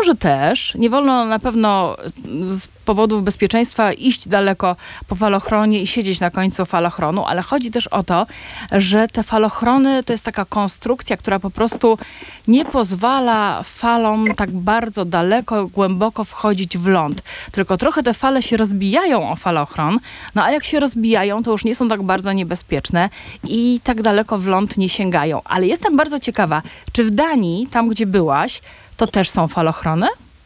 Może też. Nie wolno na pewno z powodów bezpieczeństwa iść daleko po falochronie i siedzieć na końcu falochronu, ale chodzi też o to, że te falochrony to jest taka konstrukcja, która po prostu nie pozwala falom tak bardzo daleko, głęboko wchodzić w ląd. Tylko trochę te fale się rozbijają o falochron, no a jak się rozbijają, to już nie są tak bardzo niebezpieczne i tak daleko w ląd nie sięgają. Ale jestem bardzo ciekawa, czy w Danii, tam gdzie byłaś, to też są falochrony?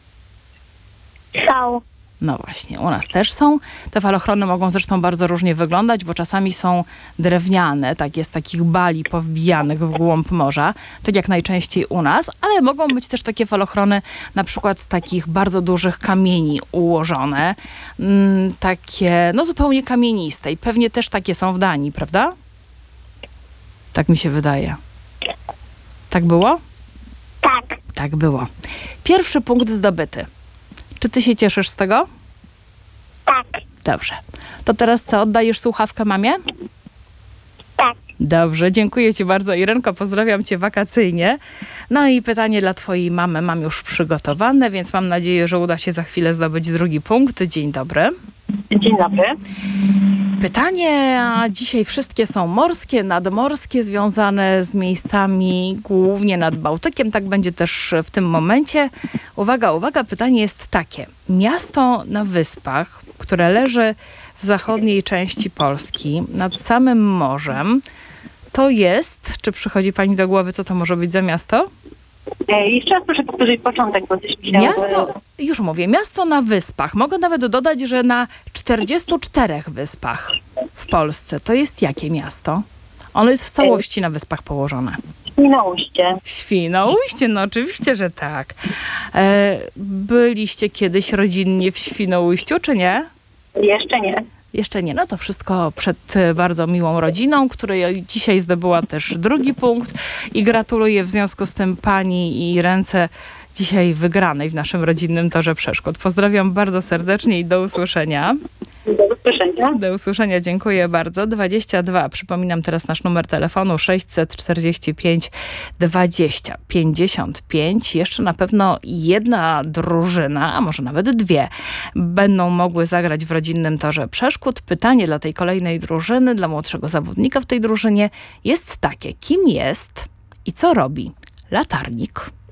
Są. No właśnie, u nas też są. Te falochrony mogą zresztą bardzo różnie wyglądać, bo czasami są drewniane, tak jest takich bali powbijanych w głąb morza, tak jak najczęściej u nas, ale mogą być też takie falochrony na przykład z takich bardzo dużych kamieni ułożone, takie no zupełnie kamieniste i pewnie też takie są w Danii, prawda? Tak mi się wydaje. Tak było? Tak. Tak było. Pierwszy punkt zdobyty. Czy ty się cieszysz z tego? Tak. Dobrze. To teraz co? Oddajesz słuchawkę mamie? Tak. Dobrze, dziękuję ci bardzo, Irenko. Pozdrawiam cię wakacyjnie. No i pytanie dla twojej mamy mam już przygotowane, więc mam nadzieję, że uda się za chwilę zdobyć drugi punkt. Dzień dobry. Dzień dobry. Pytanie, a dzisiaj wszystkie są morskie, nadmorskie, związane z miejscami głównie nad Bałtykiem. Tak będzie też w tym momencie. Uwaga, uwaga, pytanie jest takie. Miasto na wyspach, które leży w zachodniej części Polski, nad samym morzem, to jest, czy przychodzi pani do głowy, co to może być za miasto? Jeszcze raz proszę powtórzyć początek, bo coś mi Miasto, już mówię, miasto na wyspach. Mogę nawet dodać, że na 44 wyspach w Polsce. To jest jakie miasto? Ono jest w całości na wyspach położone. Świnoujście. Świnoujście, no oczywiście, że tak. Byliście kiedyś rodzinnie w Świnoujściu, czy nie? Jeszcze nie. Jeszcze nie. No to wszystko przed bardzo miłą rodziną, której dzisiaj zdobyła też drugi punkt i gratuluję w związku z tym pani i ręce dzisiaj wygranej w naszym rodzinnym torze przeszkód. Pozdrawiam bardzo serdecznie i do usłyszenia. Do usłyszenia. Do usłyszenia, dziękuję bardzo. 22, przypominam teraz nasz numer telefonu 645 20 55. Jeszcze na pewno jedna drużyna, a może nawet dwie, będą mogły zagrać w rodzinnym torze przeszkód. Pytanie dla tej kolejnej drużyny, dla młodszego zawodnika w tej drużynie jest takie: kim jest i co robi latarnik?